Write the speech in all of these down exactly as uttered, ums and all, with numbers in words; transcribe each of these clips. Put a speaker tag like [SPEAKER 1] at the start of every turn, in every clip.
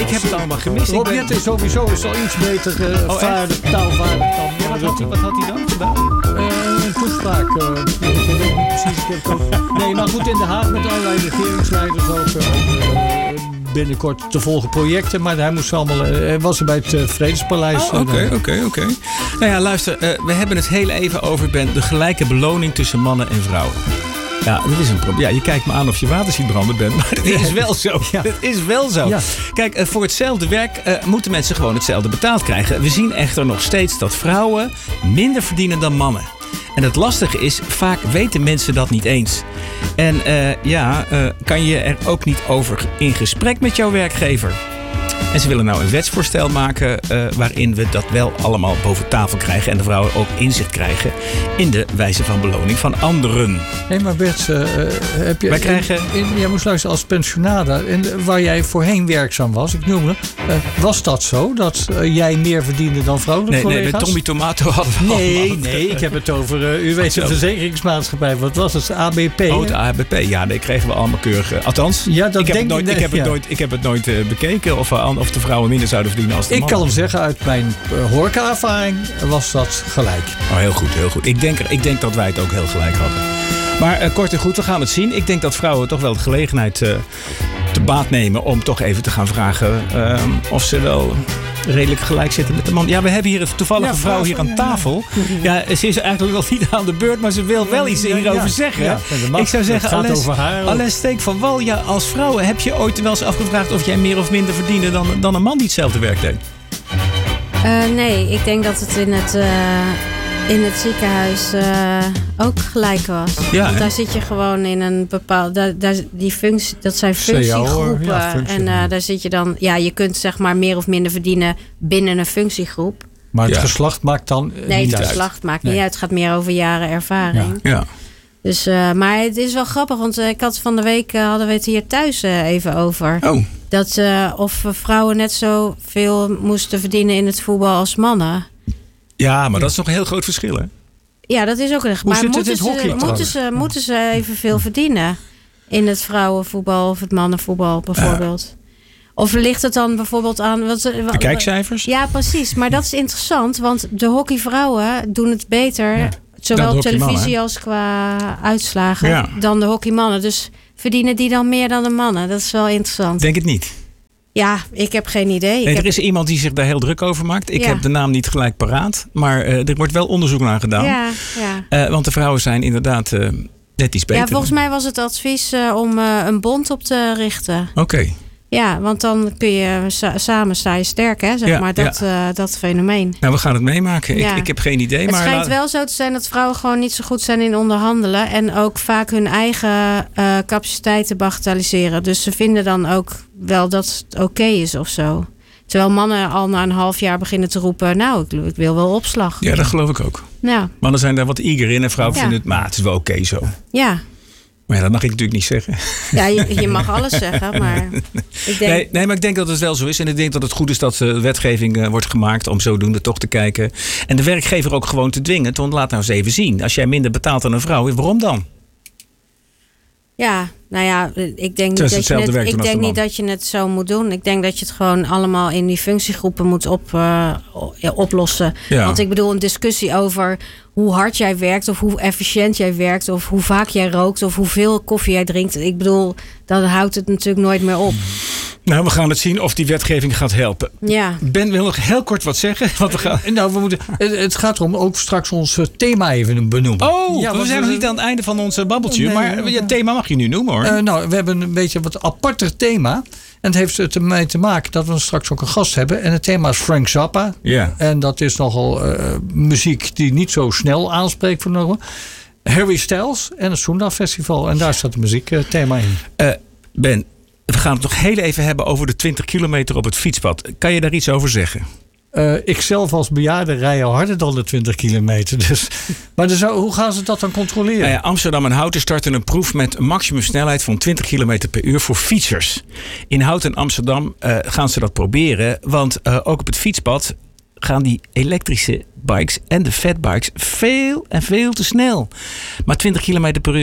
[SPEAKER 1] ik heb het allemaal gemist.
[SPEAKER 2] Rob Jetten is sowieso is al iets beter uh, oh, vaardig, taalvaardig dan...
[SPEAKER 1] Ja, wat, had hij, wat had hij dan gedaan?
[SPEAKER 2] Uh, een toespraak. Uh, ik weet niet precies. Ik heb het ook... Nee, maar goed, in Den Haag met allerlei regeringsleiders ook... Uh, binnenkort te volgen projecten. Maar hij moest allemaal... Hij uh, was er bij het uh, Vredespaleis.
[SPEAKER 1] Oké, oké, oké. Nou ja, luister. Uh, we hebben het heel even over Ben, de gelijke beloning tussen mannen en vrouwen. Ja, dat is een probleem. Ja, je kijkt me aan of je water ziet branden bent. Maar het is wel zo. Ja. Het is wel zo. Ja. Kijk, uh, voor hetzelfde werk uh, moeten mensen gewoon hetzelfde betaald krijgen. We zien echter nog steeds dat vrouwen minder verdienen dan mannen. En het lastige is, vaak weten mensen dat niet eens. En uh, ja, uh, kan je er ook niet over in gesprek met jouw werkgever. En ze willen nou een wetsvoorstel maken uh, waarin we dat wel allemaal boven tafel krijgen. En de vrouwen ook inzicht krijgen in de wijze van beloning van anderen.
[SPEAKER 2] Nee, maar Bert, uh, heb je...
[SPEAKER 1] Wij krijgen...
[SPEAKER 2] In, in, jij moest luisteren als pensionada, in, waar jij voorheen werkzaam was, ik noemde, uh, was dat zo? Dat uh, jij meer verdiende dan vrouwelijke
[SPEAKER 1] nee,
[SPEAKER 2] collega's?
[SPEAKER 1] Nee, met Tommy Tomato hadden we
[SPEAKER 2] Nee,
[SPEAKER 1] allemaal.
[SPEAKER 2] nee, ik heb het over, uh, u weet de verzekeringsmaatschappij, wat was het? A B P?
[SPEAKER 1] Oh, het A B P, ja, nee, kregen we allemaal keurig. Uh, althans,
[SPEAKER 2] ja, dat
[SPEAKER 1] ik, heb
[SPEAKER 2] denk
[SPEAKER 1] nooit,
[SPEAKER 2] ik,
[SPEAKER 1] ik, heb
[SPEAKER 2] ja.
[SPEAKER 1] het nooit, ik heb het nooit uh, bekeken of, uh, of de vrouwen minder zouden verdienen als de
[SPEAKER 2] ik
[SPEAKER 1] mannen.
[SPEAKER 2] kan zeggen, uit mijn uh, horeca-ervaring was dat gelijk.
[SPEAKER 1] Oh, heel goed, heel goed. Ik denk, er, ik denk dat wij het ook heel gelijk hadden. Maar uh, kort en goed, we gaan het zien. Ik denk dat vrouwen toch wel de gelegenheid uh, te baat nemen om toch even te gaan vragen uh, of ze wel redelijk gelijk zitten met de man. Ja, we hebben hier een toevallige ja, vrouw hier aan tafel. Ja, ja, ze is eigenlijk nog niet aan de beurt, maar ze wil wel iets
[SPEAKER 2] ja,
[SPEAKER 1] hierover
[SPEAKER 2] ja,
[SPEAKER 1] zeggen.
[SPEAKER 2] Ja,
[SPEAKER 1] ik zou zeggen, Alès Steek van Wal, ja, als vrouw heb je ooit wel eens afgevraagd of jij meer of minder verdiende dan, dan een man die hetzelfde werk deed?
[SPEAKER 3] Uh, nee, ik denk dat het in het, uh, in het ziekenhuis uh, ook gelijk was.
[SPEAKER 1] Ja,
[SPEAKER 3] Want daar zit je gewoon in een bepaalde... Daar, daar, die functie, dat zijn functiegroepen. Ja, functie, en uh, daar zit je dan... Ja, je kunt zeg maar meer of minder verdienen binnen een functiegroep.
[SPEAKER 2] Maar het
[SPEAKER 1] ja.
[SPEAKER 2] geslacht maakt dan uh,
[SPEAKER 3] nee,
[SPEAKER 2] niet
[SPEAKER 3] het
[SPEAKER 2] uit.
[SPEAKER 3] geslacht maakt
[SPEAKER 2] nee.
[SPEAKER 3] niet uit. Het gaat meer over jaren ervaring.
[SPEAKER 1] Ja. ja.
[SPEAKER 3] Dus, uh, maar het is wel grappig, want uh, ik had van de week uh, hadden we het hier thuis uh, even over.
[SPEAKER 1] Oh.
[SPEAKER 3] Dat uh, of vrouwen net zoveel moesten verdienen in het voetbal als mannen.
[SPEAKER 1] Ja, maar dat is nog een heel groot verschil, hè?
[SPEAKER 3] Ja, dat is ook een.
[SPEAKER 2] Hoe
[SPEAKER 3] maar
[SPEAKER 2] zit
[SPEAKER 3] moeten,
[SPEAKER 2] het in het hockey,
[SPEAKER 3] ze, moeten, ze, moeten ze evenveel verdienen in het vrouwenvoetbal of het mannenvoetbal bijvoorbeeld? Ja. Of ligt het dan bijvoorbeeld aan... Wat,
[SPEAKER 1] de kijkcijfers?
[SPEAKER 3] Ja, precies. Maar dat is interessant, want de hockeyvrouwen doen het beter... Ja. Zowel op televisie als qua uitslagen ja. dan de hockeymannen. Dus verdienen die dan meer dan de mannen? Dat is wel interessant.
[SPEAKER 1] Denk het niet.
[SPEAKER 3] Ja, ik heb geen idee.
[SPEAKER 1] Nee,
[SPEAKER 3] ik
[SPEAKER 1] er
[SPEAKER 3] heb...
[SPEAKER 1] is iemand die zich daar heel druk over maakt. Ik
[SPEAKER 3] ja.
[SPEAKER 1] heb de naam niet gelijk paraat. Maar uh, er wordt wel onderzoek naar gedaan.
[SPEAKER 3] Ja, ja.
[SPEAKER 1] Uh, want de vrouwen zijn inderdaad uh, net iets beter.
[SPEAKER 3] Ja, volgens mij was het advies uh, om uh, een bond op te richten.
[SPEAKER 1] Oké. Okay.
[SPEAKER 3] Ja, want dan kun je sa- samen sta je sterk, hè, zeg ja, maar, dat, ja. uh, dat fenomeen.
[SPEAKER 1] Nou, we gaan het meemaken. Ja. Ik, ik heb geen idee.
[SPEAKER 3] Het
[SPEAKER 1] maar
[SPEAKER 3] schijnt
[SPEAKER 1] la- wel
[SPEAKER 3] zo te zijn dat vrouwen gewoon niet zo goed zijn in onderhandelen. En ook vaak hun eigen uh, capaciteiten bagatelliseren. Dus ze vinden dan ook wel dat het oké okay is of zo. Terwijl mannen al na een half jaar beginnen te roepen... nou, ik, ik wil wel opslag.
[SPEAKER 1] Ja, dat geloof ik ook.
[SPEAKER 3] Ja.
[SPEAKER 1] Mannen zijn daar wat eager in en vrouwen
[SPEAKER 3] ja.
[SPEAKER 1] vinden het... maar het is wel oké okay zo.
[SPEAKER 3] Ja.
[SPEAKER 1] Maar ja, dat mag ik natuurlijk niet zeggen.
[SPEAKER 3] Ja, je, je mag alles zeggen, maar ik denk...
[SPEAKER 1] Nee, nee, maar ik denk dat het wel zo is. En ik denk dat het goed is dat de wetgeving uh, wordt gemaakt om zodoende toch te kijken. En de werkgever ook gewoon te dwingen. Want laat nou eens even zien. Als jij minder betaalt dan een vrouw, waarom dan?
[SPEAKER 3] Ja, nou ja, ik denk, niet dat, je het, ik denk niet dat je het zo moet doen. Ik denk dat je het gewoon allemaal in die functiegroepen moet op, uh, oplossen. Ja. Want ik bedoel, een discussie over hoe hard jij werkt... of hoe efficiënt jij werkt... of hoe vaak jij rookt... of hoeveel koffie jij drinkt. Ik bedoel, dan houdt het natuurlijk nooit meer op.
[SPEAKER 1] Nou, we gaan het zien of die wetgeving gaat helpen.
[SPEAKER 3] Ja.
[SPEAKER 1] Ben wil nog heel kort wat zeggen. Want we gaan...
[SPEAKER 2] nou, we moeten, het gaat erom ook straks ons thema even benoemen.
[SPEAKER 1] Oh, ja, we zijn we, nog niet aan het einde van ons babbeltje. Nee, maar het thema mag je nu noemen, hoor.
[SPEAKER 2] Uh, nou, we hebben een beetje wat aparter thema. En het heeft ermee te maken dat we straks ook een gast hebben. En het thema is Frank Zappa.
[SPEAKER 1] Ja.
[SPEAKER 2] En dat is nogal uh, muziek die niet zo snel aanspreekt voor nog. Harry Styles en het Soenda Festival. En daar staat het muziekthema in.
[SPEAKER 1] Uh, Ben, we gaan het nog heel even hebben over de twintig kilometer op het fietspad. Kan je daar iets over zeggen?
[SPEAKER 2] Uh, ik zelf als bejaarde rij al harder dan de twintig kilometer. Dus. Maar dus, hoe gaan ze dat dan controleren?
[SPEAKER 1] Nou ja, Amsterdam en Houten starten een proef met een maximumsnelheid van twintig kilometer per uur voor fietsers. In Houten en Amsterdam uh, gaan ze dat proberen. Want uh, ook op het fietspad gaan die elektrische bikes en de fatbikes veel en veel te snel. Maar twintig kilometer per uur.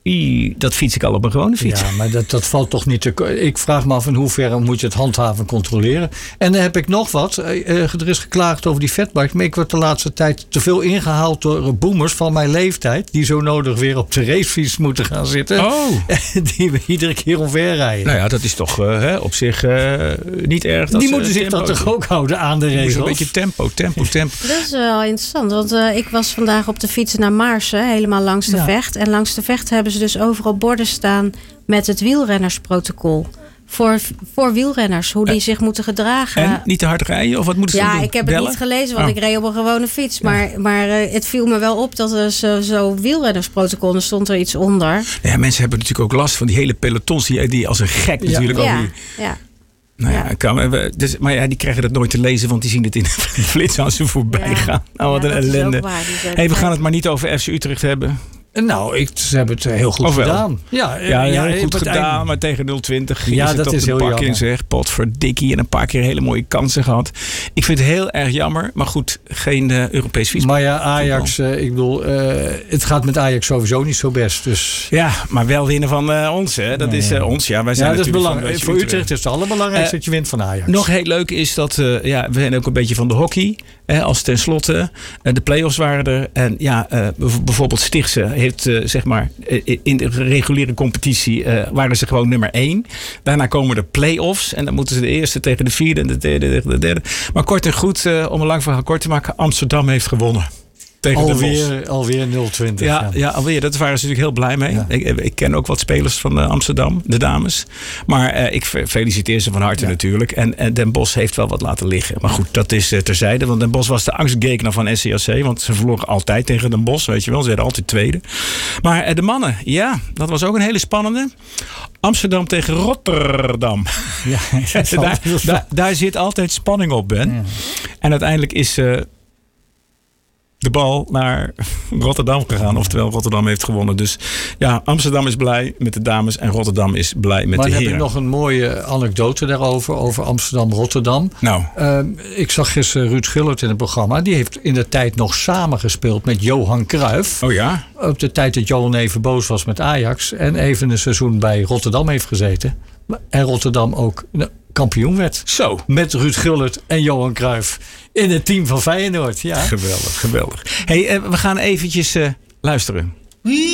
[SPEAKER 1] I, dat fiets ik al op een gewone fiets.
[SPEAKER 2] Ja, maar dat, dat valt toch niet te... Ik vraag me af in hoeverre moet je het handhaven controleren. En dan heb ik nog wat. Er is geklaagd over die fatbike. Maar ik word de laatste tijd te veel ingehaald door boomers van mijn leeftijd. Die zo nodig weer op de racefiets moeten gaan zitten.
[SPEAKER 1] Oh.
[SPEAKER 2] Die we iedere keer omver rijden.
[SPEAKER 1] Nou ja, dat is toch uh, hè, op zich uh, niet erg. Dat
[SPEAKER 2] die moeten zich dan toch ook houden aan de regels.
[SPEAKER 1] Een beetje tempo, tempo, tempo.
[SPEAKER 3] Dat is wel interessant. Want uh, ik was vandaag op de fiets naar Maarsen. Helemaal langs de ja. Vecht. En langs de Vecht hebben ze dus overal borden staan met het wielrennersprotocol. Voor, voor wielrenners, hoe die uh, zich moeten gedragen.
[SPEAKER 1] En niet te hard rijden? Of wat moeten ze
[SPEAKER 3] ja,
[SPEAKER 1] doen?
[SPEAKER 3] Ja, ik heb
[SPEAKER 1] Bellen?
[SPEAKER 3] het niet gelezen, want oh. ik reed op een gewone fiets. Maar, ja. maar uh, het viel me wel op dat er zo, zo wielrennersprotocol, er stond er iets onder.
[SPEAKER 1] Ja, mensen hebben natuurlijk ook last van die hele pelotons die, die als een gek ja. natuurlijk
[SPEAKER 3] ja.
[SPEAKER 1] ook die,
[SPEAKER 3] ja.
[SPEAKER 1] Nou ja, ja. Kan, dus, maar ja, die krijgen dat nooit te lezen, want die zien het in de flits als ze voorbij ja. gaan. Nou, wat ja, een ellende. Hey, we gaan het maar niet over F C Utrecht hebben.
[SPEAKER 2] Nou, ik, ze hebben het heel goed
[SPEAKER 1] Ofwel.
[SPEAKER 2] gedaan.
[SPEAKER 1] Ja, ja, ja heel goed gedaan, eind... maar tegen nul twintig
[SPEAKER 2] ja,
[SPEAKER 1] is
[SPEAKER 2] dat
[SPEAKER 1] het
[SPEAKER 2] is
[SPEAKER 1] op de
[SPEAKER 2] heel
[SPEAKER 1] bak in, zeg. Potverdikkie en een paar keer hele mooie kansen gehad. Ik vind het heel erg jammer, maar goed, geen uh, Europees fiets.
[SPEAKER 2] Maar ja, Ajax, uh, ik bedoel, uh, het gaat met Ajax sowieso niet zo best. Dus...
[SPEAKER 1] Ja, maar wel winnen van uh, ons, hè. Dat nee. is uh, ons, ja. Wij zijn
[SPEAKER 2] ja, dat is belangrijk.
[SPEAKER 1] Van,
[SPEAKER 2] voor Utrecht is het allerbelangrijkste uh, dat je wint van Ajax.
[SPEAKER 1] Nog heel leuk is dat, uh, ja, we zijn ook een beetje van de hockey. Hè, als tenslotte uh, de play-offs waren er. En ja, uh, bijvoorbeeld Stichtse heeft, uh, zeg maar, in de reguliere competitie uh, waren ze gewoon nummer één. Daarna komen de play-offs. En dan moeten ze de eerste tegen de vierde en de derde tegen de derde. Maar kort en goed, uh, om een lang verhaal kort te maken. Amsterdam heeft gewonnen.
[SPEAKER 2] Alweer, alweer nul twintig.
[SPEAKER 1] Ja, ja. ja, alweer. Daar waren ze natuurlijk heel blij mee. Ja. Ik, ik ken ook wat spelers van uh, Amsterdam, de dames. Maar uh, ik feliciteer ze van harte ja. natuurlijk. En, en Den Bosch heeft wel wat laten liggen. Maar goed, dat is uh, terzijde. Want Den Bosch was de angstgegner van S C A C. Want ze verloren altijd tegen Den Bosch, weet je wel. Ze werden altijd tweede. Maar uh, de mannen, ja, dat was ook een hele spannende. Amsterdam tegen Rotterdam. Ja, daar, daar, daar zit altijd spanning op, Ben. Ja. En uiteindelijk is... Uh, de bal naar Rotterdam gegaan. Oftewel, Rotterdam heeft gewonnen. Dus ja, Amsterdam is blij met de dames en Rotterdam is blij met
[SPEAKER 2] maar
[SPEAKER 1] de heren.
[SPEAKER 2] Maar heb ik nog een mooie anekdote daarover, over Amsterdam-Rotterdam.
[SPEAKER 1] Nou.
[SPEAKER 2] Uh, ik zag gisteren Ruud Gullert in het programma. Die heeft in de tijd nog samengespeeld met Johan Cruijff.
[SPEAKER 1] Oh ja?
[SPEAKER 2] Op de tijd dat Johan even boos was met Ajax. En even een seizoen bij Rotterdam heeft gezeten. En Rotterdam ook kampioen werd.
[SPEAKER 1] Zo.
[SPEAKER 2] Met Ruud Gullert en Johan Cruijff in het team van Feyenoord. Ja.
[SPEAKER 1] Geweldig, geweldig. Hey, uh, we gaan eventjes uh, luisteren.